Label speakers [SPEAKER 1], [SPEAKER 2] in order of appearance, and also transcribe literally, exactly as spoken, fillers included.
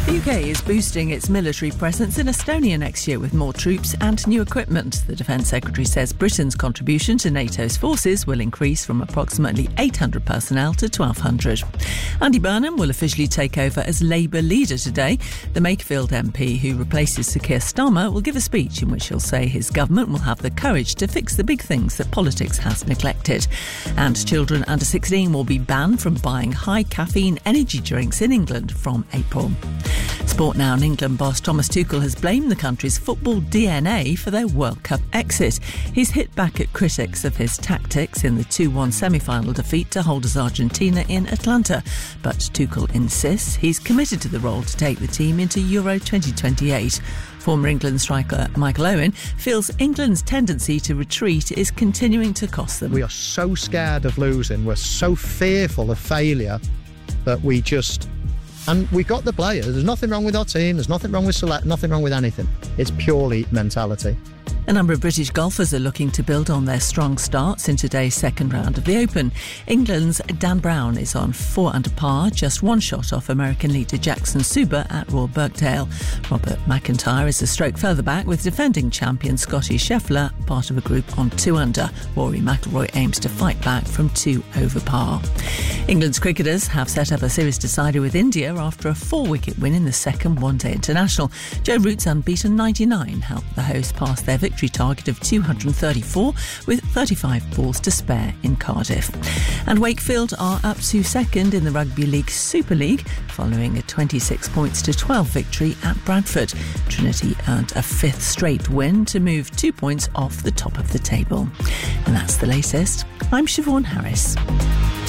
[SPEAKER 1] The U K is boosting its military presence in Estonia next year with more troops and new equipment. The Defence Secretary says Britain's contribution to NATO's forces will increase from approximately eight hundred personnel to twelve hundred. Andy Burnham will officially take over as Labour leader today. The Makefield M P, who replaces Sir Keir Starmer, will give a speech in which he'll say his government will have the courage to fix the big things that politics has neglected. And children under sixteen will be banned from buying high caffeine energy drinks in England from April. Sport now. In England boss Thomas Tuchel has blamed the country's football D N A for their World Cup exit. He's hit back at critics of his tactics in the two one semi-final defeat to holders Argentina in Atlanta. But Tuchel insists he's committed to the role to take the team into Euro twenty twenty-eight. Former England striker Michael Owen feels England's tendency to retreat is continuing to cost them.
[SPEAKER 2] We are so scared of losing, we're so fearful of failure that we just... And we've got the players. There's nothing wrong with our team. There's nothing wrong with select. Nothing wrong with anything. It's purely mentality.
[SPEAKER 1] A number of British golfers are looking to build on their strong starts in today's second round of the Open. England's Dan Brown is on four under par, just one shot off American leader Jackson Suber at Royal Birkdale. Robert McIntyre is a stroke further back with defending champion Scotty Scheffler part of a group on two under. Rory McIlroy aims to fight back from two over par. England's cricketers have set up a series decider with India after a four-wicket win in the second one-day international. Joe Root's unbeaten ninety-nine helped the hosts pass their victory target of two hundred thirty-four with thirty-five balls to spare in Cardiff. And Wakefield are up to second in the Rugby League Super League following a twenty-six points to twelve victory at Bradford. Trinity earned a fifth straight win to move two points off the top of the table. And that's the latest. I'm Siobhan Harris.